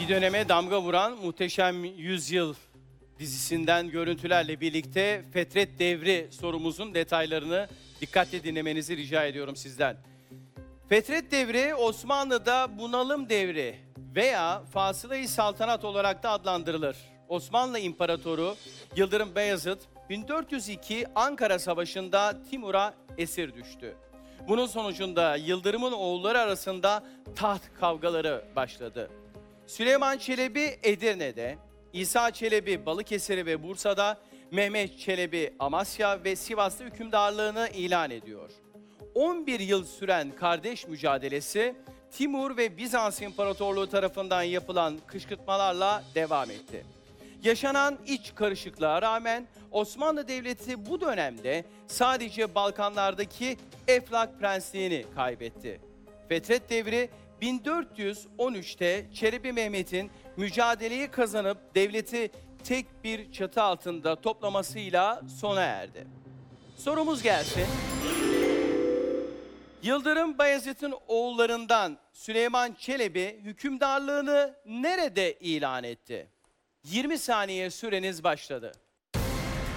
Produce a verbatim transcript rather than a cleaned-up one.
Bir döneme damga vuran Muhteşem Yüzyıl dizisinden görüntülerle birlikte Fetret Devri sorumuzun detaylarını dikkatle dinlemenizi rica ediyorum sizden. Fetret Devri, Osmanlı'da bunalım devri veya Fasıla-i Saltanat olarak da adlandırılır. Osmanlı İmparatoru Yıldırım Beyazıt, bin dört yüz iki Ankara Savaşı'nda Timur'a esir düştü. Bunun sonucunda Yıldırım'ın oğulları arasında taht kavgaları başladı. Süleyman Çelebi Edirne'de, İsa Çelebi Balıkesir ve Bursa'da, Mehmet Çelebi Amasya ve Sivas'ta hükümdarlığını ilan ediyor. on bir yıl süren kardeş mücadelesi Timur ve Bizans İmparatorluğu tarafından yapılan kışkırtmalarla devam etti. Yaşanan iç karışıklığa rağmen Osmanlı Devleti bu dönemde sadece Balkanlardaki Eflak Prensliğini kaybetti. Fetret Devri bin dört yüz on üçte Çelebi Mehmet'in mücadeleyi kazanıp devleti tek bir çatı altında toplamasıyla sona erdi. Sorumuz gelsin. Yıldırım Bayezid'in oğullarından Süleyman Çelebi hükümdarlığını nerede ilan etti? yirmi saniye süreniz başladı.